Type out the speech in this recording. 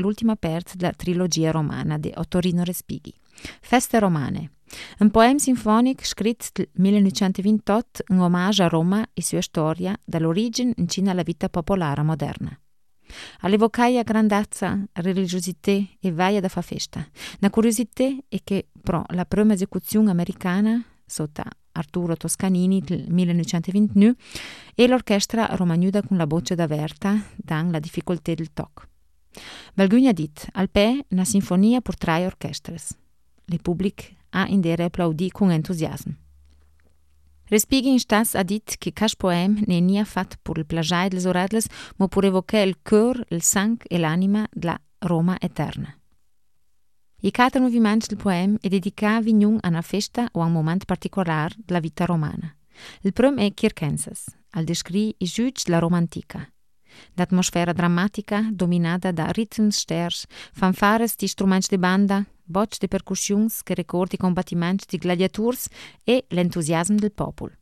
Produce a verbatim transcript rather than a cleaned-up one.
l'ultima parte della trilogia romana di Ottorino Respighi. Feste romane. Un poema sinfonico scritto nel millenovecentoventotto in omaggio a Roma e sua storia dall'origine in alla vita popolare moderna. All'evocare a grandezza, religiosità e vaia da fa festa. La curiosità è che però la prima esecuzione americana sotto Arturo Toscanini nel millenovecentoventinove e l'orchestra romagnuda con la voce d'averta dan la difficoltà del toc. Valgugna ha dit, al pe una sinfonia per tre orchestres. Le pubblic ha indere applaudì con entusiasmo. Respighi in stas ha dit che cas poem ne nia fat per il plagiare delle oradles, ma per evocare il cor, il sang e l'anima della Roma eterna. I quattro movimenti del poema è dedicato a una festa o a un momento particolare della vita romana. Il primo è Circenses, al descrive i giugi della Roma antica. L'atmosfera drammatica dominata da ritmi sters, fanfares di strumenti di banda, voci di percussioni che ricordi i combattimenti di gladiatori e l'entusiasmo del popolo.